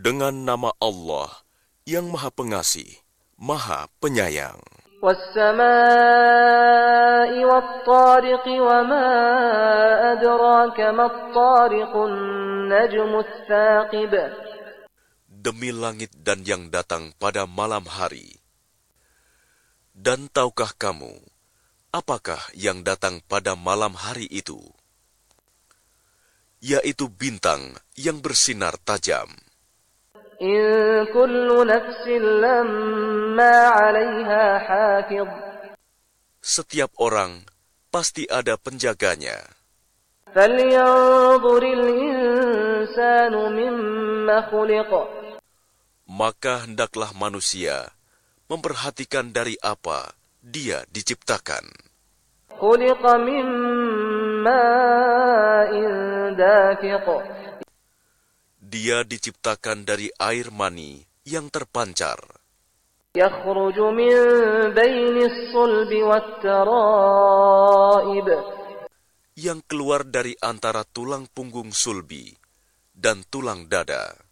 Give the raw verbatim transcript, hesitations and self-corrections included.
Dengan nama Allah yang Maha Pengasih, Maha Penyayang. وَالسَّمَاءِ وَالطَّارِقِ وَمَا أَدْرَاكَ مَا الطَّارِقُ النَّجْمُ الثَّاقِبُ. Demi langit dan yang datang pada malam hari. Dan tahukah kamu, apakah yang datang pada malam hari itu? Yaitu bintang yang bersinar tajam. إِن كُلُّ نَفْسٍ لَّمَّا عَلَيْهَا حَافِظٌ. Setiap orang pasti ada penjaganya. فَلْيَنظُرِ الْإِنسَانُ مِمَّ خُلِقَ. Maka hendaklah manusia memperhatikan dari apa dia diciptakan. خُلِقَ مِن مَّاءٍ دَافِقٍ. Dia diciptakan dari air mani yang terpancar, يَخْرُجُ مِن بَيْنِ الصُّلْبِ وَالتَّرَائِبِ. yang keluar dari antara tulang punggung sulbi dan tulang dada.